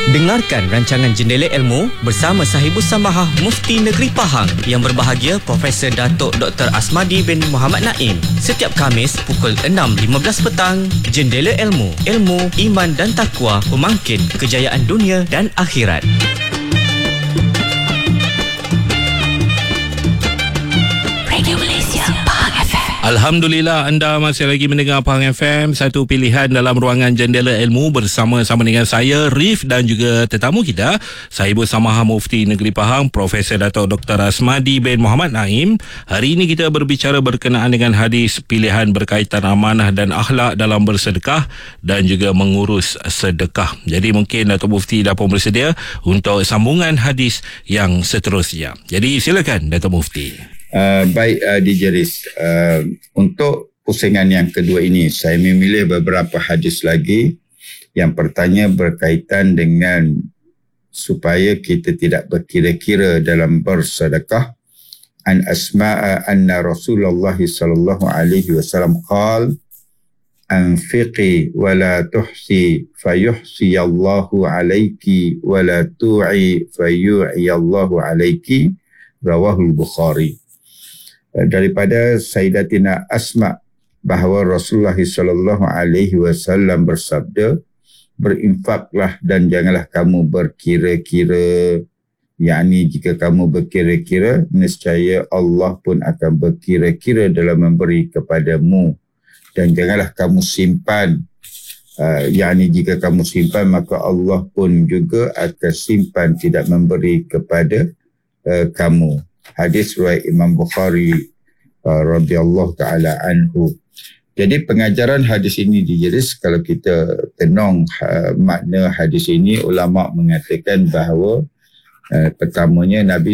Dengarkan rancangan Jendela Ilmu bersama Sahibus Samahah Mufti Negeri Pahang yang berbahagia Profesor Datuk Dr. Asmadi bin Muhammad Naim. Setiap Khamis pukul 6.15 petang. Jendela Ilmu, ilmu, iman dan takwa pemangkin kejayaan dunia dan akhirat. Radio Malaysia, Pahang FM. Alhamdulillah, anda masih lagi mendengar Pahang FM, satu pilihan dalam ruangan Jendela Ilmu bersama-sama dengan saya, Rif, dan juga tetamu kita, Sahibus Samahah Mufti Negeri Pahang, Profesor Datuk Dr. Asmadi bin Muhammad Naim. Hari ini kita berbicara berkenaan dengan hadis pilihan berkaitan amanah dan akhlak dalam bersedekah dan juga mengurus sedekah. Jadi mungkin Datuk Mufti dah pun bersedia untuk sambungan hadis yang seterusnya. Jadi silakan Datuk Mufti. Baik DJ Riz, untuk pusingan yang kedua ini saya memilih beberapa hadis lagi. Yang pertama berkaitan dengan supaya kita tidak berkira-kira dalam bersedekah. An Asma'a anna Rasulullah sallallahu alaihi wasallam qala anfiqi wa la tuhsi fayuhsi Allahu alayki wa la tu'i fayu'i Allahu alayki, rawahul Bukhari. Daripada Sayyidatina Asma bahawa Rasulullah sallallahu alaihi wasallam bersabda, berinfaklah dan janganlah kamu berkira-kira, yakni jika kamu berkira-kira nescaya Allah pun akan berkira-kira dalam memberi kepadamu, dan janganlah kamu simpan, yakni jika kamu simpan maka Allah pun juga akan simpan tidak memberi kepada kamu. Hadis riwayat Imam Bukhari radhiyallahu taala anhu. Jadi pengajaran hadis ini dijelas, kalau kita tenung makna hadis ini, ulama mengatakan bahawa pertamanya Nabi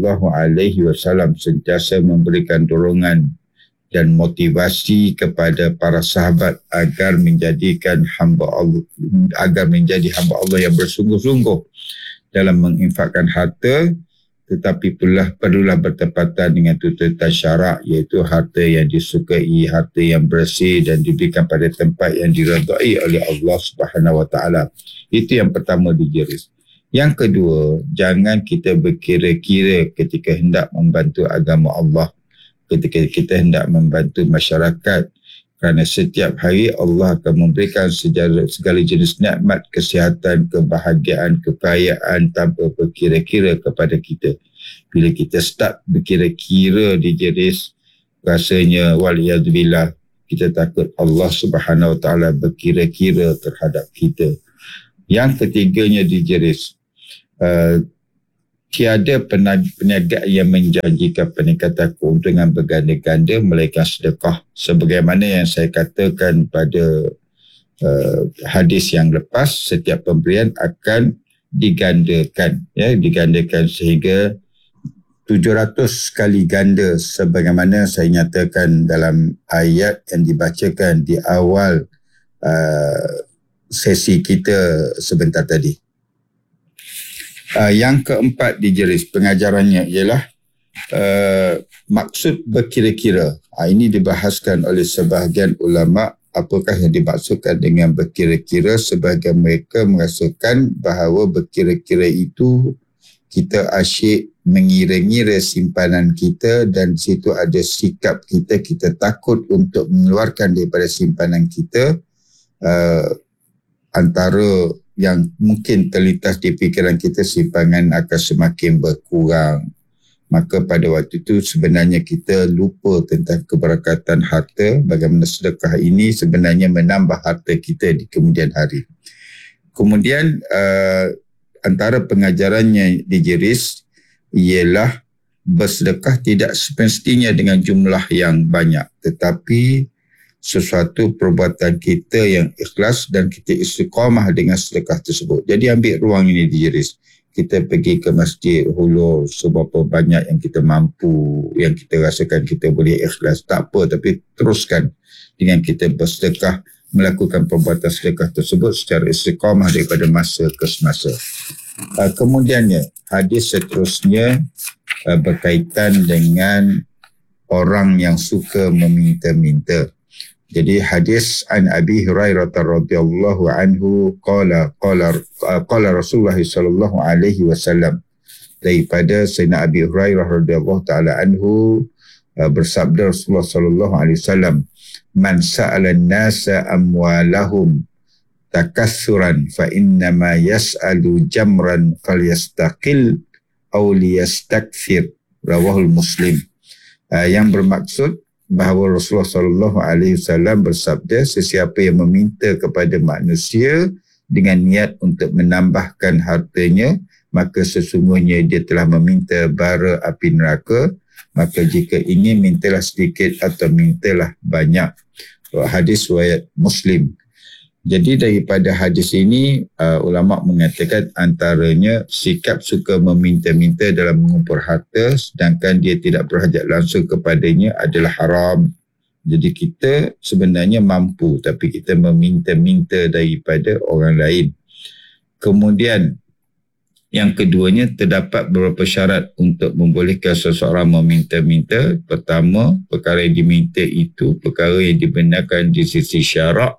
SAW sentiasa memberikan dorongan dan motivasi kepada para sahabat agar menjadikan hamba Allah, agar menjadi hamba Allah yang bersungguh-sungguh dalam menginfakkan harta, tetapi perlulah bertepatan dengan tuntutan syarak, iaitu harta yang disukai, harta yang bersih dan diberikan pada tempat yang diredai oleh Allah Subhanahu Wa Taala. Itu yang pertama dijeris. Yang kedua, jangan kita berkira-kira ketika hendak membantu agama Allah, ketika kita hendak membantu masyarakat, kerana setiap hari Allah akan memberikan segala jenis nikmat, kesihatan, kebahagiaan, kekayaan tanpa berkira-kira kepada kita. Bila kita start berkira-kira dijeris, rasanya waliyadzubillah, kita takut Allah Subhanahu Wa Taala berkira-kira terhadap kita. Yang ketiganya dijeris, tiada peniaga yang menjanjikan peningkatan keuntungan berganda-ganda melainkan sedekah. Sebagaimana yang saya katakan pada hadis yang lepas, setiap pemberian akan digandakan, digandakan sehingga 700 kali ganda, sebagaimana saya nyatakan dalam ayat yang dibacakan di awal sesi kita sebentar tadi. Yang keempat dijeris pengajarannya ialah maksud berkira-kira. Ini dibahaskan oleh sebahagian ulama, apakah yang dimaksudkan dengan berkira-kira. Sebahagian mereka merasakan bahawa berkira-kira itu kita asyik mengira-ngira simpanan kita, dan situ ada sikap kita takut untuk mengeluarkan daripada simpanan kita. Antara yang mungkin terlintas di fikiran kita, simpanan akan semakin berkurang. Maka pada waktu itu sebenarnya kita lupa tentang keberkatan harta, bagaimana sedekah ini sebenarnya menambah harta kita di kemudian hari. Kemudian antara pengajarannya dijeris ialah bersedekah tidak semestinya dengan jumlah yang banyak, tetapi sesuatu perbuatan kita yang ikhlas dan kita istiqamah dengan sedekah tersebut. Jadi ambil ruang ini dijeris. Kita pergi ke masjid, hulur seberapa banyak yang kita mampu, yang kita rasakan kita boleh ikhlas, tak apa, tapi teruskan dengan kita bersedekah, melakukan perbuatan sedekah tersebut secara istiqamah daripada masa ke semasa. Kemudiannya, hadis seterusnya berkaitan dengan orang yang suka meminta-minta. Jadi hadis an Abi Hurairah radhiyallahu anhu qala Rasulullah sallallahu alaihi wasallam, daripada Sayyidina Abi Hurairah radhiyallahu taala anhu bersabda Rasulullah sallallahu alaihi wasallam, man sa'ala an-nasa amwalahum takassuran fa innama yas'alu jamran falyastaqil aw liyastakthir, rawahul Muslim. Yang bermaksud bahawa Rasulullah sallallahu alaihi wasallam bersabda, sesiapa yang meminta kepada manusia dengan niat untuk menambahkan hartanya, maka sesungguhnya dia telah meminta bara api neraka. Maka jika ingin, mintalah sedikit atau mintalah banyak. Hadis riwayat Muslim. Jadi daripada hadis ini, ulama mengatakan antaranya sikap suka meminta-minta dalam mengumpul harta sedangkan dia tidak berhajat langsung kepadanya adalah haram. Jadi kita sebenarnya mampu tapi kita meminta-minta daripada orang lain. Kemudian yang keduanya, terdapat beberapa syarat untuk membolehkan seseorang meminta-minta. Pertama, perkara yang diminta itu perkara yang dibenarkan di sisi syarak.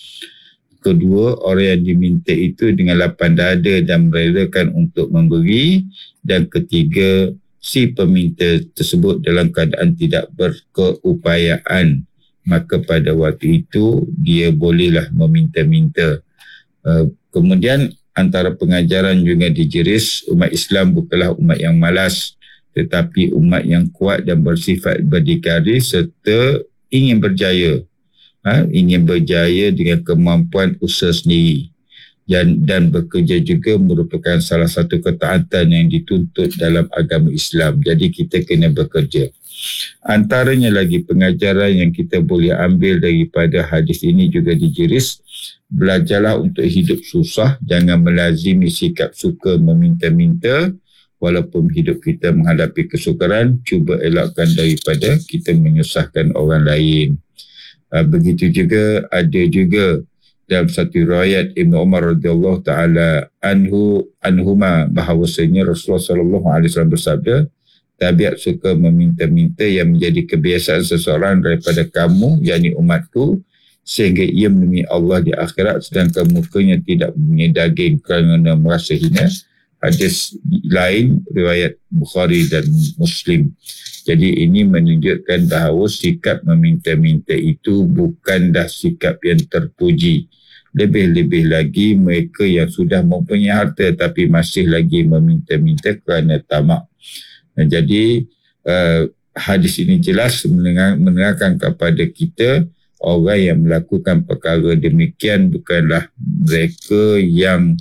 Kedua, orang yang diminta itu dengan lapang dada dan merelakan untuk memberi. Dan ketiga, si peminta tersebut dalam keadaan tidak berkeupayaan, maka pada waktu itu dia bolehlah meminta-minta. Kemudian antara pengajaran juga dijeris, umat Islam bukanlah umat yang malas, tetapi umat yang kuat dan bersifat berdikari serta ingin berjaya. Ingin berjaya dengan kemampuan usaha sendiri. Dan bekerja juga merupakan salah satu ketaatan yang dituntut dalam agama Islam. Jadi kita kena bekerja. Antaranya lagi pengajaran yang kita boleh ambil daripada hadis ini juga dijeris, belajarlah untuk hidup susah, jangan melazimi sikap suka meminta-minta. Walaupun hidup kita menghadapi kesukaran, cuba elakkan daripada kita menyusahkan orang lain. Begitu juga ada juga dalam satu riwayat Ibn Umar radhiyallahu taala anhuma bahawasanya Rasulullah sallallahu alaihi wasallam bersabda, tabiat suka meminta-minta yang menjadi kebiasaan seseorang daripada kamu, yakni umatku, sehingga ia menemui Allah di akhirat sedangkan mukanya tidak mempunyai daging kerana merasa hina. Hadis lain riwayat Bukhari dan Muslim. Jadi ini menunjukkan bahawa sikap meminta-minta itu bukanlah sikap yang terpuji. Lebih-lebih lagi mereka yang sudah mempunyai harta tapi masih lagi meminta-minta kerana tamak. Jadi hadis ini jelas menerangkan kepada kita, orang yang melakukan perkara demikian bukanlah mereka yang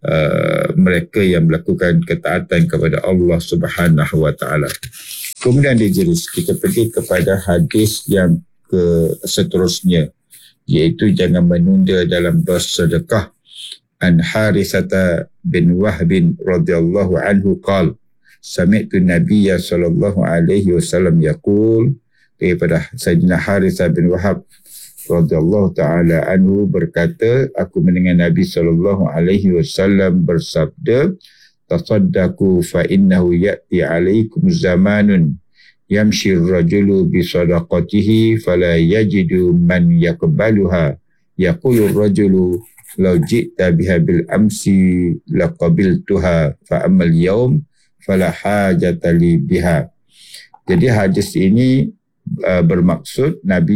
melakukan ketaatan kepada Allah Subhanahu wa taala. Kemudian dijelis, kita pergi kepada hadis yang seterusnya, iaitu jangan menunda dalam bersedekah. An Harithah bin Wahb radhiyallahu anhu qala, sami'tu Nabiyya sallallahu alaihi wasallam yaqul, daripada Sayyidina Harithah bin Wahab radhiyallahu taala anhu berkata, aku mendengar Nabi sallallahu alaihi wasallam bersabda, tasaddaqu fa innahu ya'ti 'alaikum zamanun yamshi ar-rajulu bi sadaqatihi fala yajidu man yaqbaluha, yaqulu ar-rajulu law ji'ta biha bil amsi laqabiltuha fa amal yawm fala hajata li biha. Jadi hadis ini bermaksud Nabi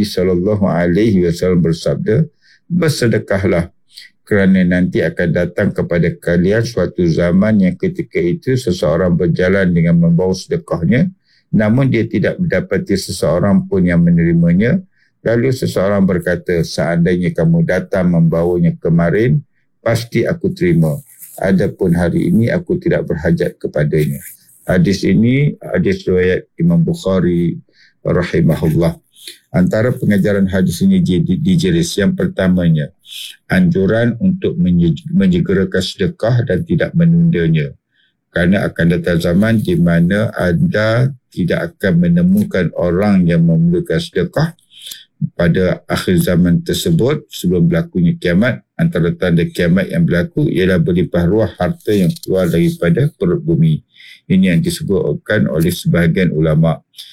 SAW bersabda, bersedekahlah kerana nanti akan datang kepada kalian suatu zaman yang ketika itu seseorang berjalan dengan membawa sedekahnya, namun dia tidak mendapati seseorang pun yang menerimanya. Lalu seseorang berkata, seandainya kamu datang membawanya kemarin, pasti aku terima. Adapun hari ini aku tidak berhajat kepadanya. Hadis ini hadis riwayat Imam Bukhari rahimahullah. Antara pengajaran hadis ini dijelis, yang pertamanya, anjuran untuk menyegerakan sedekah dan tidak menundanya. Kerana akan datang zaman di mana anda tidak akan menemukan orang yang memerlukan sedekah. Pada akhir zaman tersebut, sebelum berlakunya kiamat, antara tanda kiamat yang berlaku ialah berlimpah ruah harta yang keluar daripada perut bumi. Ini yang disebutkan oleh sebahagian ulama.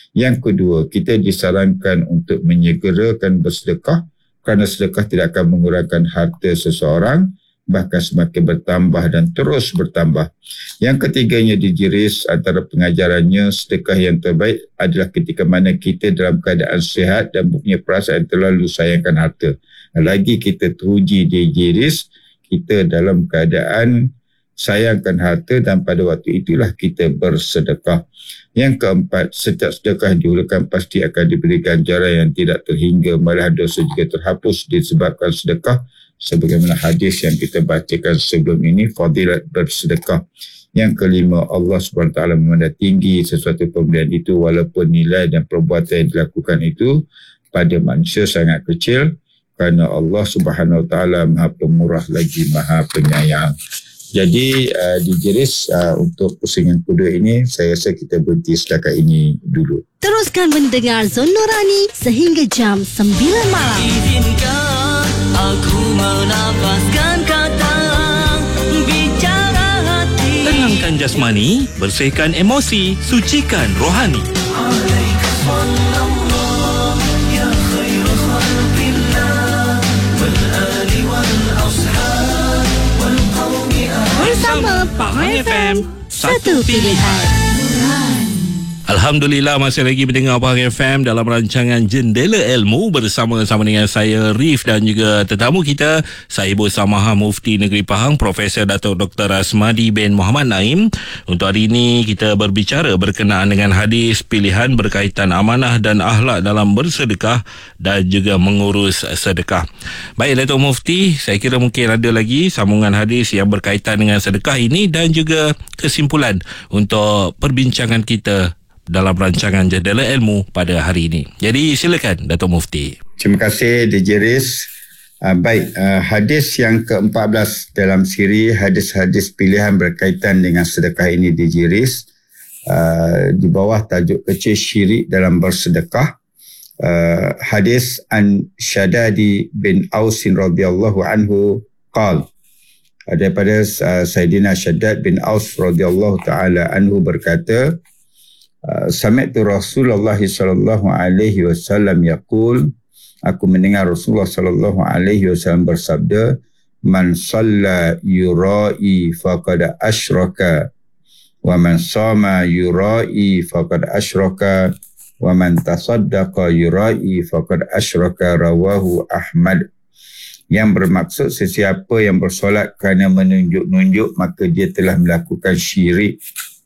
Yang kedua, kita disarankan untuk menyegerakan bersedekah kerana sedekah tidak akan mengurangkan harta seseorang, bahkan semakin bertambah dan terus bertambah. Yang ketiganya dijeris antara pengajarannya, sedekah yang terbaik adalah ketika mana kita dalam keadaan sihat dan mempunyai perasaan terlalu sayangkan harta. Lagi kita teruji dijeris, kita dalam keadaan sayangkan harta dan pada waktu itulah kita bersedekah. Yang keempat, setiap sedekah diulakan pasti akan diberi ganjaran yang tidak terhingga, malah dosa juga terhapus disebabkan sedekah, sebagaimana hadis yang kita bacakan sebelum ini, fadilat bersedekah. Yang kelima, Allah SWT memandang tinggi sesuatu pemberian itu walaupun nilai dan perbuatan yang dilakukan itu pada manusia sangat kecil, kerana Allah SWT Maha Pemurah lagi Maha Penyayang. Jadi dijeris untuk pusingan kedua ini, saya rasa kita berhenti setakat ini dulu. Teruskan mendengar Zon Nurani sehingga jam 9 malam. Izinkan aku melafazkan kata bicara hati. Tenangkan jasmani, bersihkan emosi, sucikan rohani. Bersama Pahang FM, satu pilihan. Alhamdulillah, masih lagi mendengar Pahang FM dalam rancangan Jendela Ilmu bersama-sama dengan saya Rif dan juga tetamu kita, Sahibul Samahah Mufti Negeri Pahang, Profesor Datuk Dr. Asmadi bin Muhammad Naim. Untuk hari ini kita berbicara berkenaan dengan hadis pilihan berkaitan amanah dan akhlak dalam bersedekah dan juga mengurus sedekah. Baik Datuk Mufti, saya kira mungkin ada lagi sambungan hadis yang berkaitan dengan sedekah ini dan juga kesimpulan untuk perbincangan kita dalam rancangan Jendela Ilmu pada hari ini. Jadi silakan Datuk Mufti. Terima kasih Dijeris. Baik, hadis yang ke-14 dalam siri hadis-hadis pilihan berkaitan dengan sedekah ini Dijeris. Di bawah tajuk kecil syirik dalam bersedekah. Hadis an Syadadi bin Ausin radhiyallahu anhu qala, daripada Sayyidina Syaddad bin Aus radhiyallahu taala anhu berkata, sami'tu Rasulullah sallallahu alaihi wasallam yaqul, aku mendengar Rasulullah sallallahu alaihi wasallam bersabda, man shalla yura'i faqad asyraka wa man shama yura'i faqad asyraka wa man tasaddaqa yura'i faqad asyraka, rawahu Ahmad. Yang bermaksud sesiapa yang bersolat kerana menunjuk-nunjuk maka dia telah melakukan syirik,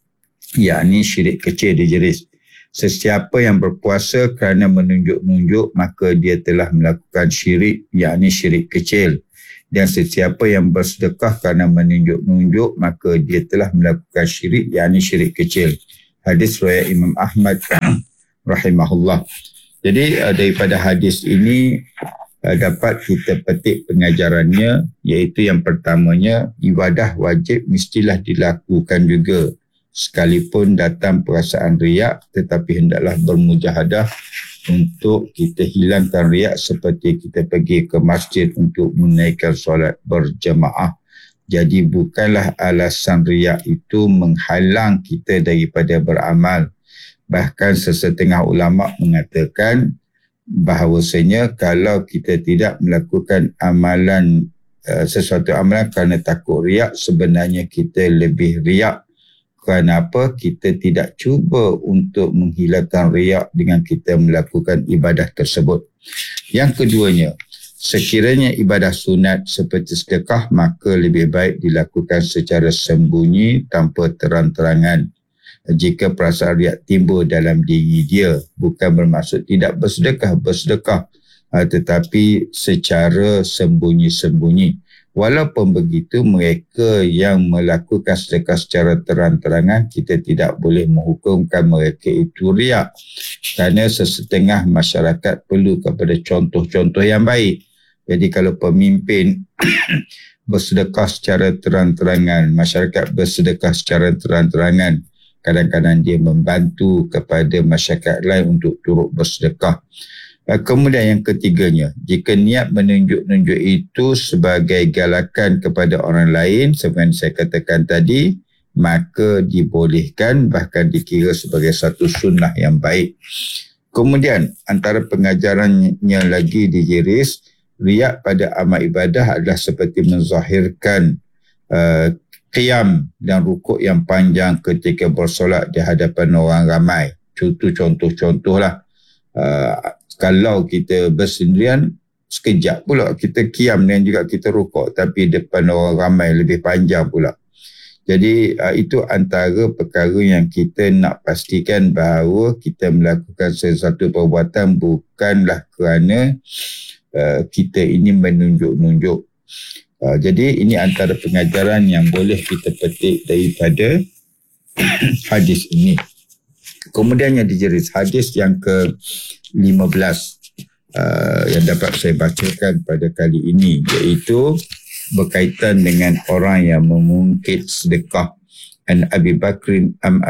yakni syirik kecil Dijeris. Sesiapa yang berpuasa kerana menunjuk-nunjuk maka dia telah melakukan syirik, yakni syirik kecil. Dan sesiapa yang bersedekah kerana menunjuk-nunjuk maka dia telah melakukan syirik, yakni syirik kecil. Hadis riwayat Imam Ahmad rahimahullah. Jadi daripada hadis ini dapat kita petik pengajarannya, iaitu yang pertamanya, ibadah wajib mestilah dilakukan juga sekalipun datang perasaan riak, tetapi hendaklah bermujahadah untuk kita hilangkan riak, seperti kita pergi ke masjid untuk menaikkan solat berjemaah. Jadi bukanlah alasan riak itu menghalang kita daripada beramal. Bahkan sesetengah ulama mengatakan bahawasanya kalau kita tidak melakukan amalan sesuatu amalan kerana takut riak, sebenarnya kita lebih riak. Kenapa? Kita tidak cuba untuk menghilangkan riak dengan kita melakukan ibadah tersebut. Yang keduanya, sekiranya ibadah sunat seperti sedekah, maka lebih baik dilakukan secara sembunyi tanpa terang-terangan. Jika perasaan riak timbul dalam diri dia, bukan bermaksud tidak bersedekah, tetapi secara sembunyi-sembunyi. Walaupun begitu, mereka yang melakukan sedekah secara terang-terangan, kita tidak boleh menghukumkan mereka itu riak. Kerana sesetengah masyarakat perlu kepada contoh-contoh yang baik. Jadi kalau pemimpin bersedekah secara terang-terangan, masyarakat bersedekah secara terang-terangan, kadang-kadang dia membantu kepada masyarakat lain untuk turut bersedekah. Kemudian yang ketiganya, jika niat menunjuk-nunjuk itu sebagai galakan kepada orang lain, seperti saya katakan tadi, maka dibolehkan, bahkan dikira sebagai satu sunnah yang baik. Kemudian antara pengajarannya lagi dijeris, riak pada amal ibadah adalah seperti menzahirkan qiyam dan rukuk yang panjang ketika bersolat di hadapan orang ramai. Contoh-contohlah, kalau kita bersendirian, sekejap pula kita qiyam dan juga kita rukuk, tapi depan orang ramai lebih panjang pula. Jadi itu antara perkara yang kita nak pastikan bahawa kita melakukan sesuatu perbuatan bukanlah kerana kita ini menunjuk-nunjuk. Jadi ini antara pengajaran yang boleh kita petik daripada hadis ini. Kemudian yang dijeris hadis yang ke-15 yang dapat saya bacakan pada kali ini, iaitu berkaitan dengan orang yang mengungkit sedekah. An Abi Bakr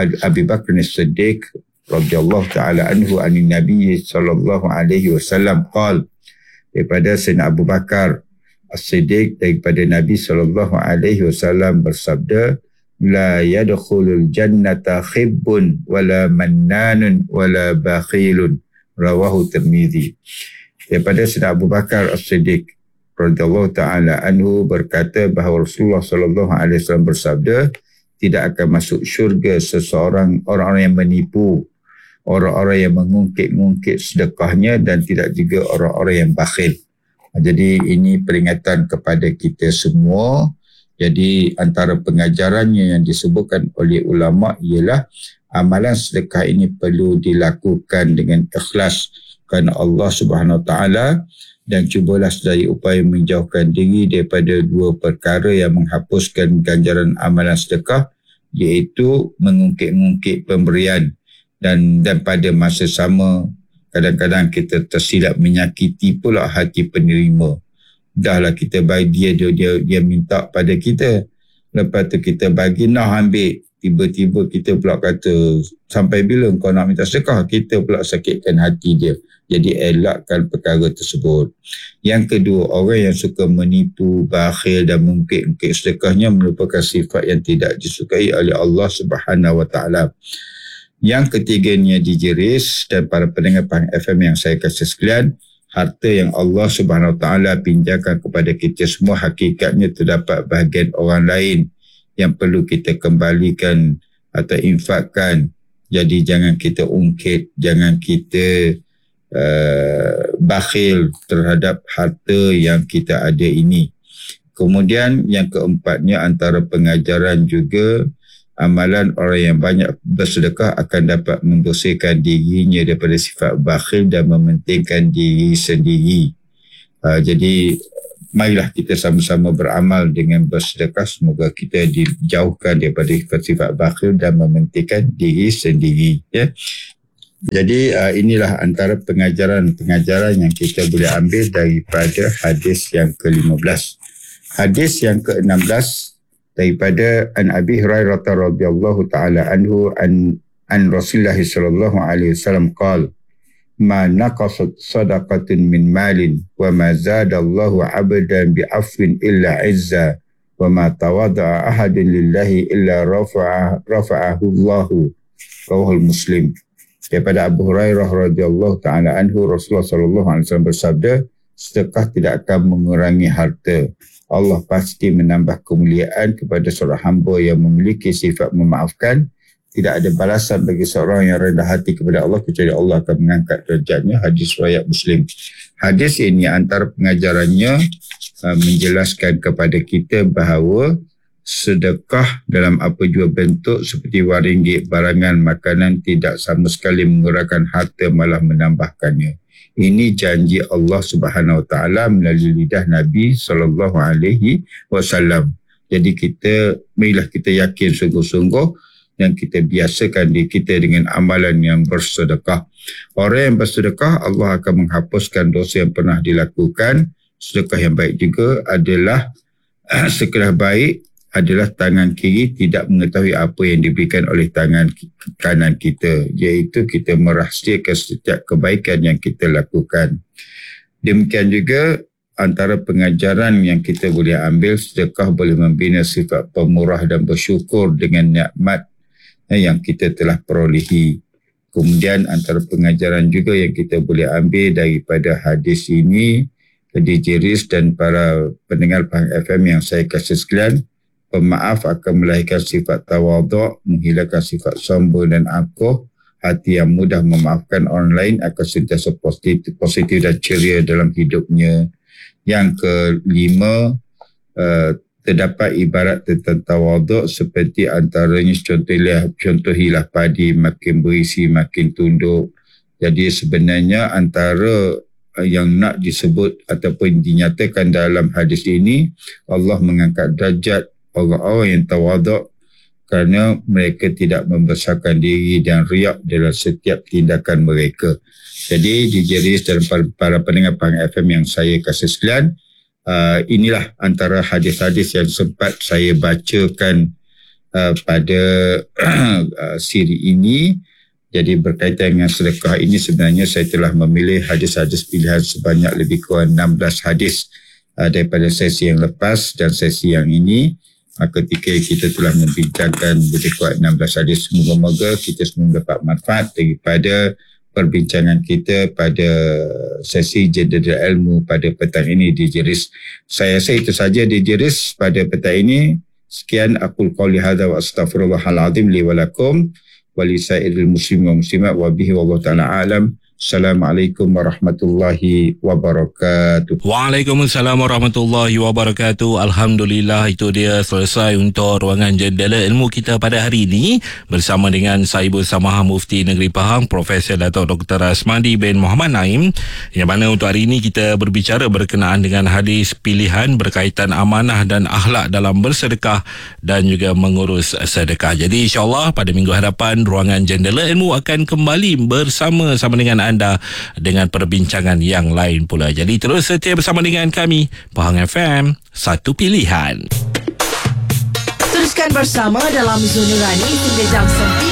As-Siddiq radhiyallahu taala anhu anin Nabi sallallahu alaihi wasallam qala, daripada Sayyidina Abu Bakar As-Siddiq daripada Nabi sallallahu alaihi wasallam bersabda, la yadkhulul jannata khibbun wala mannanun wala bakhilun, rawahu Tirmizi. Daripada Sayyidina Abu Bakar As-Siddiq radhiyallahu taala anhu berkata bahawa Rasulullah sallallahu alaihi wasallam bersabda, tidak akan masuk syurga seseorang, orang-orang yang menipu, orang-orang yang mengungkit-ungkit sedekahnya, dan tidak juga orang-orang yang bakhil. Jadi ini peringatan kepada kita semua. Jadi antara pengajarannya yang disebutkan oleh ulama ialah amalan sedekah ini perlu dilakukan dengan ikhlas kerana Allah Subhanahu Wa Taala, dan cubalah sedaya upaya menjauhkan diri daripada dua perkara yang menghapuskan ganjaran amalan sedekah, iaitu mengungkit-ungkit pemberian dan pada masa sama kadang-kadang kita tersilap menyakiti pula hati penerima. Dahlah kita bagi dia minta pada kita, lepas tu kita bagi nak ambil, tiba-tiba kita pula kata, sampai bila kau nak minta sedekah? Kita pula sakitkan hati dia. Jadi elakkan perkara tersebut. Yang kedua, orang yang suka menipu, bakhil dan mengungkit sedekahnya merupakan sifat yang tidak disukai oleh Allah Subhanahu Wa Taala. Yang ketiganya dijeris, dan para pendengar Pahang FM yang saya kasih sekalian, harta yang Allah Subhanahu Wa Taala pinjamkan kepada kita semua hakikatnya terdapat bahagian orang lain yang perlu kita kembalikan atau infakkan. Jadi jangan kita ungkit, jangan kita bakhil terhadap harta yang kita ada ini. Kemudian yang keempatnya, antara pengajaran juga, amalan orang yang banyak bersedekah akan dapat membersihkan dirinya daripada sifat bakhil dan mementingkan diri sendiri. Jadi marilah kita sama-sama beramal dengan bersedekah. Semoga kita dijauhkan daripada sifat bakhil dan mementingkan diri sendiri. Ya. Jadi inilah antara pengajaran-pengajaran yang kita boleh ambil daripada hadis yang ke-15. Hadis yang ke-16 daripada An Abi Hurairah radhiyallahu taala anhu an Rasulullah sallallahu alaihi wasallam qala, ma naqasat sadaqatun min malin wa ma zada Allahu 'abdan bi'afwin illa 'izza wa ma tawada'a ahadun lillahi illa rafa'ahu Allahu, rawahu Muslim. Daripada Abu Hurairah radhiyallahu taala anhu, Rasulullah sallallahu alaihi wasallam bersabda, sedekah tidak akan mengurangi harta. Allah pasti menambah kemuliaan kepada seorang hamba yang memiliki sifat memaafkan. Tidak ada balasan bagi seorang yang rendah hati kepada Allah kecuali Allah akan mengangkat derajatnya. Hadis riwayat Muslim. Hadis ini antara pengajarannya menjelaskan kepada kita bahawa sedekah dalam apa jua bentuk seperti wang ringgit, barangan, makanan tidak sama sekali mengurangkan harta, malah menambahkannya. Ini janji Allah Subhanahu Wa Taala melalui lidah Nabi sallallahu alaihi wasallam. Jadi marilah kita yakin sungguh-sungguh dan kita biasakan diri kita dengan amalan yang bersedekah. Orang yang bersedekah, Allah akan menghapuskan dosa yang pernah dilakukan. Sedekah yang baik juga adalah sekelah baik adalah tangan kiri tidak mengetahui apa yang diberikan oleh tangan kanan kita, iaitu kita merahsiakan setiap kebaikan yang kita lakukan. Demikian juga antara pengajaran yang kita boleh ambil, sedekah boleh membina sifat pemurah dan bersyukur dengan nikmat yang kita telah perolehi. Kemudian antara pengajaran juga yang kita boleh ambil daripada hadis ini, DJ Riz dan para pendengar Pahang FM yang saya kasih sekalian, pemaaf akan melahirkan sifat tawaduk, menghilangkan sifat sombong dan angkuh. Hati yang mudah memaafkan orang lain akan sentiasa positif dan ceria dalam hidupnya. Yang kelima, terdapat ibarat tentang tawaduk seperti antaranya contohilah padi makin berisi makin tunduk. Jadi sebenarnya antara yang nak disebut ataupun dinyatakan dalam hadis ini, Allah mengangkat derajat orang-orang yang tawaduk kerana mereka tidak membesarkan diri dan riak dalam setiap tindakan mereka. Jadi DJ Riz dan para pendengar Pahang FM yang saya kasih sekalian, inilah antara hadis-hadis yang sempat saya bacakan pada siri ini. Jadi berkaitan dengan sedekah ini, sebenarnya saya telah memilih hadis-hadis pilihan sebanyak lebih kurang 16 hadis daripada sesi yang lepas dan sesi yang ini. Ketika kita telah membincangkan lebih kurang 16 hadis, semoga-moga kita semua dapat manfaat daripada perbincangan kita pada sesi Jendela Ilmu pada petang ini DJ Riz. Saya rasa itu saja DJ Riz pada petang ini. Sekian aqul qouli hadza wa astaghfirullahal azim li wa lakum wa li sairil muslimin wa muslimat wa bihi wallahu taala alam. Assalamualaikum warahmatullahi wabarakatuh. Waalaikumsalam warahmatullahi wabarakatuh. Alhamdulillah, itu dia selesai untuk ruangan Jendela Ilmu kita pada hari ini bersama dengan Sahibul Samahah Mufti Negeri Pahang Profesor Dato' Dr. Asmadi bin Muhammad Naim, yang mana untuk hari ini kita berbicara berkenaan dengan hadis pilihan berkaitan amanah dan akhlak dalam bersedekah dan juga mengurus sedekah. Jadi insyaAllah pada minggu hadapan ruangan Jendela Ilmu akan kembali bersama-sama dengan anda dengan perbincangan yang lain pula. Jadi terus setia bersama dengan kami, Pahang FM, satu pilihan. Teruskan bersama dalam Zona Rani hingga jam 9.